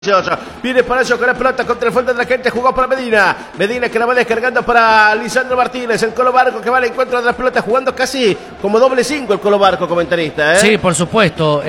Viene Palacio con la pelota contra el fondo de la gente, jugó para Medina. Medina que la va descargando para Lisandro Martínez. El Colo Barco que va al encuentro de la pelota, jugando casi como doble 5 el Colo Barco, comentarista. Sí, por supuesto.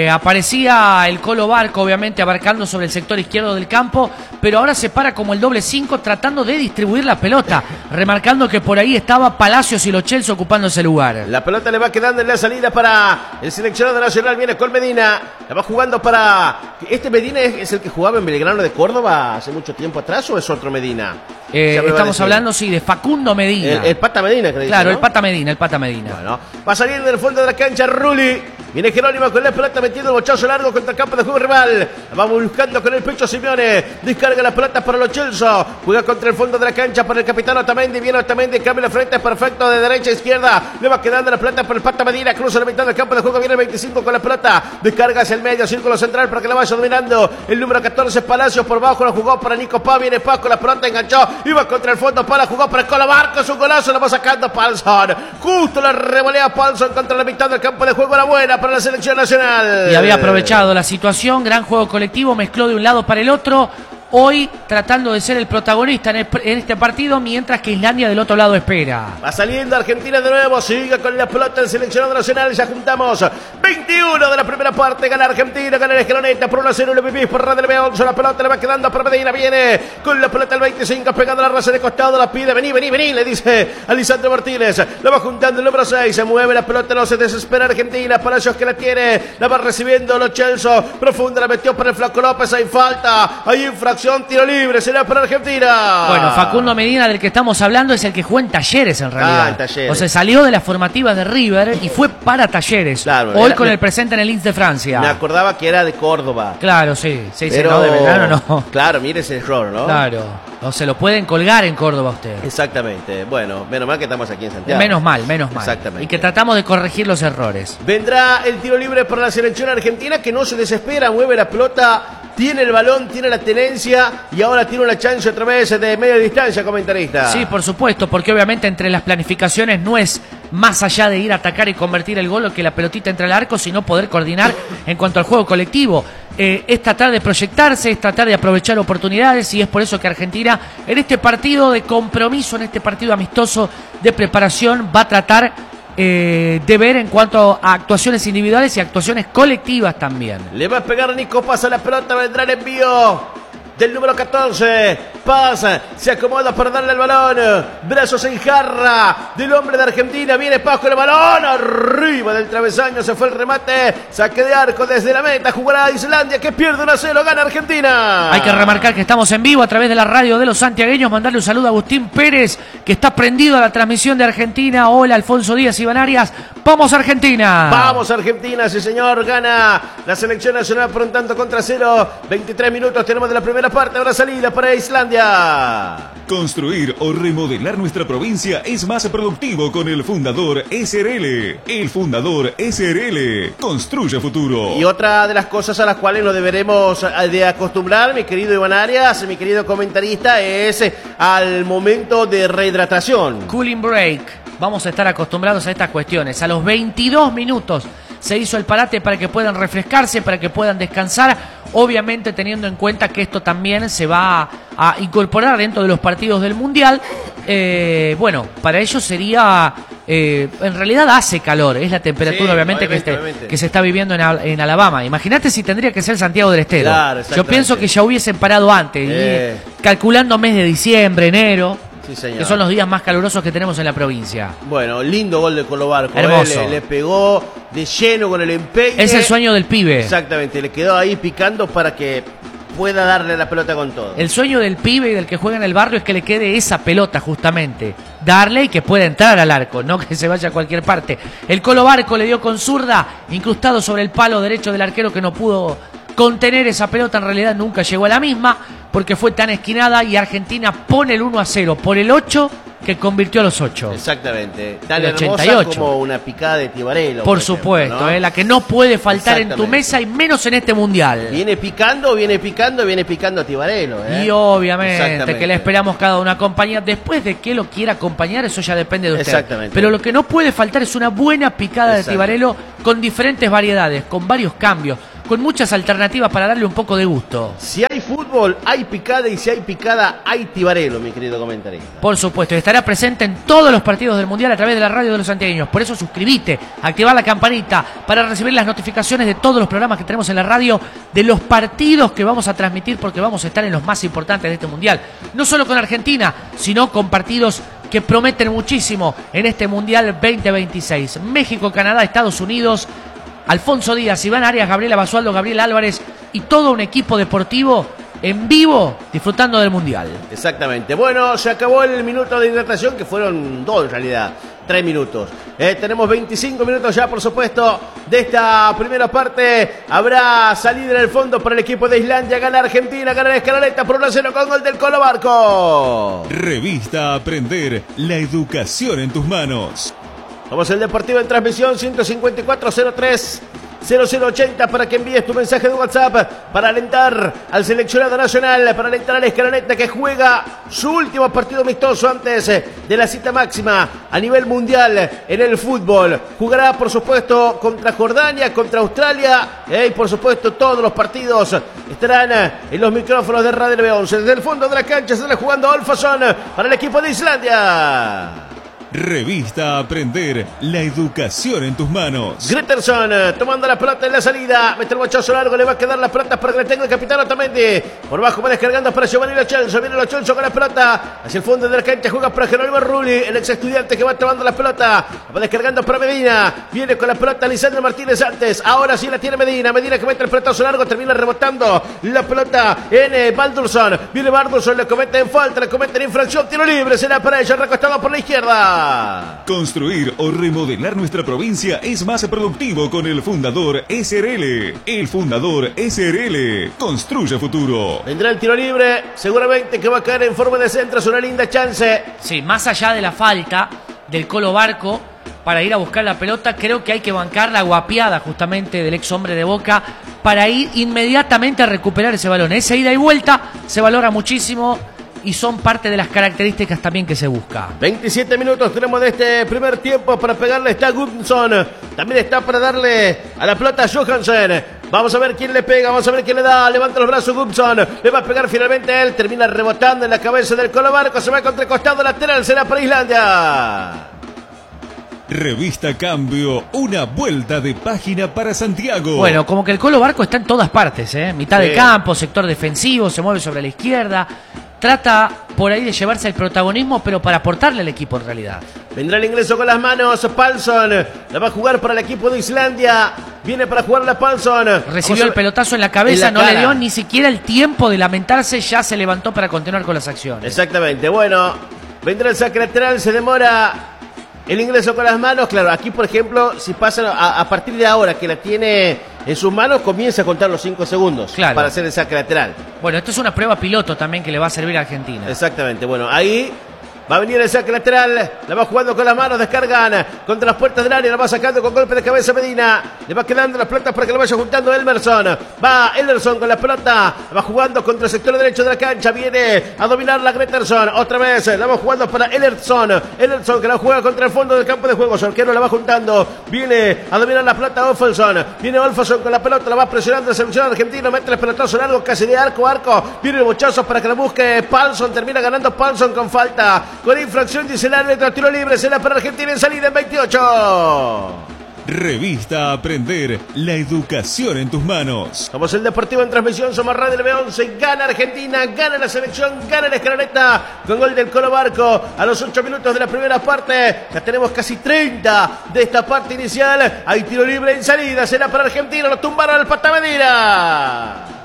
Aparecía el Colo Barco, obviamente, abarcando sobre el sector izquierdo del campo, pero ahora se para como el doble 5 tratando de distribuir la pelota, remarcando que por ahí estaba Palacios y los Chelsea ocupando ese lugar. La pelota le va quedando en la salida para el seleccionado nacional. Viene con Medina, la va jugando para... Este Medina es el que jugaba en Belgrano de Córdoba hace mucho tiempo atrás, ¿o es otro Medina? Estamos hablando, sí, de Facundo Medina. El Pata Medina, que claro, dice, ¿no? el Pata Medina. Bueno, va saliendo del fondo de la cancha Rulli. Viene Jerónimo con la pelota metiendo el bochazo largo contra el campo de juego rival. La va buscando con el pecho Simeone. Descarga la pelota para los Chelsea. Juega contra el fondo de la cancha para el capitán Otamendi. Viene Otamendi, cambia la frente perfecto de derecha a izquierda. Le va quedando la pelota para el Pata Medina. Cruza la mitad del campo de juego. Viene el 25 con la pelota. Descarga hacia el medio, círculo central para que la vaya dominando. El número 14 Palacios por bajo. La jugó para Nico Paz. Viene Paz con la pelota, enganchó. Iba contra el fondo para jugó para el Colo Barco. Es un golazo. La va sacando Palsson. Justo la revolea Palsson contra la mitad del campo de juego. La buena para la selección nacional. Y había aprovechado la situación, gran juego colectivo, mezcló de un lado para el otro, hoy tratando de ser el protagonista en este partido, mientras que Islandia del otro lado espera. Va saliendo Argentina de nuevo, sigue con la pelota el seleccionado nacional, ya juntamos 21 de la primera parte, gana Argentina, gana el Escaloneta por 1-0, le vivís por Radio León, la pelota le va quedando para Medina, viene con la pelota el 25, pegando la raza de costado, la pide, vení, le dice a Lisandro Martínez, la va juntando el número 6, se mueve la pelota, no se desespera Argentina, Palacios que la tiene, la va recibiendo los Chelsea, profunda, la metió para el Flaco López, hay falta, hay infracción, tiro libre, será para Argentina. Bueno, Facundo Medina, del que estamos hablando, es el que juega en Talleres en realidad. En Talleres. O sea, salió de las formativas de River y fue para Talleres. Claro, hoy con el presente en el Lens de Francia. Me acordaba que era de Córdoba. Claro, sí, pero... no, de Belgrano no. Claro, mire ese error, ¿no? Claro, no se lo pueden colgar en Córdoba usted. Exactamente, bueno, menos mal que estamos aquí en Santiago. Menos mal. Exactamente. Y que tratamos de corregir los errores. Vendrá el tiro libre para la selección argentina, que no se desespera, mueve la pelota, tiene el balón, tiene la tenencia y ahora tiene una chance otra vez de media distancia, comentarista. Sí, por supuesto, porque obviamente entre las planificaciones no es más allá de ir a atacar y convertir el gol o que la pelotita entre al arco, sino poder coordinar en cuanto al juego colectivo. Es tratar de proyectarse, es tratar de aprovechar oportunidades, y es por eso que Argentina en este partido de compromiso, en este partido amistoso de preparación, va a tratar de ver en cuanto a actuaciones individuales y actuaciones colectivas también. Le va a pegar Nico Paz a la pelota, vendrá el envío del número 14, pasa, se acomoda para darle el balón, brazos en jarra del hombre de Argentina, viene Paz con el balón, arriba del travesaño, se fue el remate, saque de arco desde la meta, jugará Islandia que pierde 1-0, gana Argentina. Hay que remarcar que estamos en vivo a través de la radio de los santiagueños, mandarle un saludo a Agustín Pérez, que está prendido a la transmisión de Argentina. Hola, Alfonso Díaz, Iván Arias, ¡vamos Argentina! Vamos Argentina, sí señor, gana la selección nacional por un tanto contra 0, 23 minutos tenemos de la primera parte, ahora salida para Islandia. Construir o remodelar nuestra provincia es más productivo con el Fundador SRL. El Fundador SRL construye futuro. Y otra de las cosas a las cuales nos deberemos de acostumbrar, mi querido Iván Arias, mi querido comentarista, es al momento de rehidratación. Cooling break. Vamos a estar acostumbrados a estas cuestiones. A los 22 minutos se hizo el parate para que puedan refrescarse, para que puedan descansar, obviamente teniendo en cuenta que esto también se va a incorporar dentro de los partidos del Mundial. Bueno, para ello sería... en realidad hace calor, es la temperatura, sí, obviamente que se está viviendo en Alabama. Imagínate si tendría que ser Santiago del Estero. Claro, yo pienso que ya hubiesen parado antes, calculando mes de diciembre, enero. Sí, señor. Que son los días más calurosos que tenemos en la provincia. Bueno, lindo gol de Colo Barco. Hermoso. Le pegó de lleno con el empeño. Es el sueño del pibe. Exactamente, le quedó ahí picando para que pueda darle la pelota con todo. El sueño del pibe y del que juega en el barrio es que le quede esa pelota justamente. Darle y que pueda entrar al arco, no que se vaya a cualquier parte. El Colo Barco le dio con zurda, incrustado sobre el palo derecho del arquero, que no pudo contener esa pelota. En realidad nunca llegó a la misma porque fue tan esquinada, y Argentina pone el 1-0 por el 8 que convirtió a los 8. Exactamente. Tan El hermosa 88. como una picada de Tibarello. Por ejemplo, supuesto, ¿no? la que no puede faltar en tu Exactamente. mesa y menos en este mundial. Viene picando a Tibarello. Y obviamente Exactamente. que le esperamos cada una compañía. Después de que lo quiera acompañar, eso ya depende de usted. Exactamente. Pero lo que no puede faltar es una buena picada de Exacto. Tibarello con diferentes variedades, con varios cambios, con muchas alternativas para darle un poco de gusto. Si hay fútbol, hay picada, y si hay picada, hay Tibarello, mi querido comentarista. Por supuesto, y estará presente en todos los partidos del Mundial a través de la radio de los santiagueños. Por eso suscríbete, activar la campanita para recibir las notificaciones de todos los programas que tenemos en la radio, de los partidos que vamos a transmitir, porque vamos a estar en los más importantes de este Mundial. No solo con Argentina, sino con partidos que prometen muchísimo en este Mundial 2026. México, Canadá, Estados Unidos, Alfonso Díaz, Iván Arias, Gabriela Basualdo, Gabriel Álvarez y todo un equipo deportivo en vivo disfrutando del Mundial. Exactamente. Bueno, se acabó el minuto de hidratación, que fueron 2 en realidad, 3 minutos. Tenemos 25 minutos ya, por supuesto, de esta primera parte. Habrá salida en el fondo para el equipo de Islandia. Gana Argentina, gana la Escaloneta por 1-0 con gol del Colo Barco. Revista Aprender, la educación en tus manos. Vamos al Deportivo en transmisión 154-03-0080 para que envíes tu mensaje de WhatsApp para alentar al seleccionado nacional, para alentar a la Escaloneta que juega su último partido amistoso antes de la cita máxima a nivel mundial en el fútbol. Jugará, por supuesto, contra Jordania, contra Australia y, por supuesto, todos los partidos estarán en los micrófonos de Radio B11. Desde el fondo de la cancha se está jugando Olfason para el equipo de Islandia. Revista Aprender, la educación en tus manos. Gretterson tomando la pelota en la salida, mete el bochazo largo, le va a quedar la pelota para que le tenga el capitán Otamendi. Por bajo va descargando para Giovanni Lo Celso, viene Lo Celso con la pelota hacia el fondo de la cancha, juega para Jerónimo Rulli, el ex estudiante que va tomando la pelota, va descargando para Medina, viene con la pelota Lisandro Martínez antes, ahora sí la tiene Medina que mete el pelotazo largo, termina rebotando la pelota en Baldursson, viene Baldursson, le comete en falta, le comete en infracción, tiro libre, será para ella, recostado por la izquierda. Construir o remodelar nuestra provincia es más productivo con el Fundador SRL. El Fundador SRL construye futuro. Vendrá el tiro libre, seguramente que va a caer en forma de centro, es una linda chance. Sí, más allá de la falta del Colo Barco para ir a buscar la pelota, creo que hay que bancar la guapiada justamente del ex hombre de Boca para ir inmediatamente a recuperar ese balón. Esa ida y vuelta se valora muchísimo y son parte de las características también que se busca. 27 minutos tenemos de este primer tiempo. Para pegarle está Gudmundsson, también está para darle a la pelota Johansen. Vamos a ver quién le pega, vamos a ver quién le da. Levanta los brazos Gudmundsson, le va a pegar finalmente él, termina rebotando en la cabeza del Colo Barco, se va contra el costado lateral, será para Islandia. Revista Cambio, una vuelta de página para Santiago. Bueno, como que el Colo Barco está en todas partes, mitad de Sí. campo, sector defensivo, se mueve sobre la izquierda, trata por ahí de llevarse el protagonismo, pero para aportarle al equipo en realidad. Vendrá el ingreso con las manos Palsson, la va a jugar para el equipo de Islandia, viene para jugar la Palsson. Recibió el pelotazo en la cabeza, en la no le cara. dio ni siquiera el tiempo de lamentarse, ya se levantó para continuar con las acciones. Exactamente, bueno, vendrá el saque lateral, se demora el ingreso con las manos. Claro, aquí por ejemplo, si pasa a partir de ahora que la tiene en sus manos, comienza a contar los 5 segundos Claro. para hacer el saque lateral. Bueno, esto es una prueba piloto también que le va a servir a Argentina. Exactamente, bueno, ahí va a venir el saque lateral, la va jugando con las manos, descargan contra las puertas del área, la va sacando con golpe de cabeza Medina, le va quedando las pelotas para que lo vaya juntando Elmerson, va Elmerson con la pelota, la va jugando contra el sector derecho de la cancha, viene a dominar la Gretterson, otra vez, la va jugando para Ellerson que la juega contra el fondo del campo de juego, su arquero la va juntando, viene a dominar la pelota Olfason, viene Olfason con la pelota, la va presionando el seleccionado argentino, mete el pelotazo largo, casi de arco a arco, viene el bochazo para que la busque Palsson, termina ganando Palsson con falta, con infracción, dice el árbitro, tiro libre, será para Argentina en salida en 28. Revista Aprender, la educación en tus manos. Somos el Deportivo en transmisión, somos Radio B11, gana Argentina, gana la selección, gana la Escaloneta, con gol del Colo Barco a los 8 minutos de la primera parte, ya tenemos casi 30 de esta parte inicial, hay tiro libre en salida, será para Argentina, lo tumbaron al Pata Medina.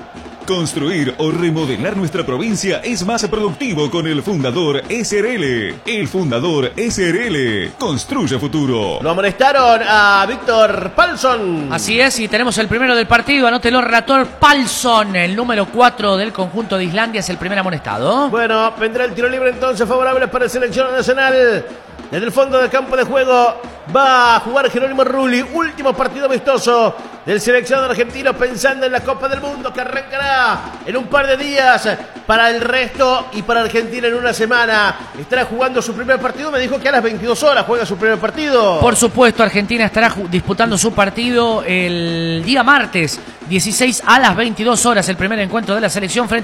Construir o remodelar nuestra provincia es más productivo con el Fundador SRL. El Fundador SRL construye futuro. Lo amonestaron a Víctor Palsson. Así es, y tenemos el primero del partido. Anótelo, relator Palsson, el número 4 del conjunto de Islandia, es el primer amonestado. Bueno, vendrá el tiro libre entonces favorable para el seleccionado nacional. Desde el fondo del campo de juego va a jugar Jerónimo Rulli. Último partido amistoso del seleccionado argentino, pensando en la Copa del Mundo que arrancará en un par de días para el resto y para Argentina en una semana. Estará jugando su primer partido. Me dijo que a las 22 horas juega su primer partido. Por supuesto, Argentina estará disputando su partido el día martes 16 a las 22 horas. El primer encuentro de la selección frente